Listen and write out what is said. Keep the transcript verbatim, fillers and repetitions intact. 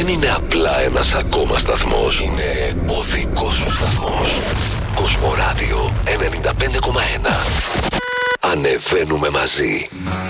δεν είναι απλά ένας ακόμα σταθμός. Είναι ο δικός σου σταθμός. Κοσμοράδιο ενενήντα πέντε κόμμα ένα. Ανεβαίνουμε μαζί.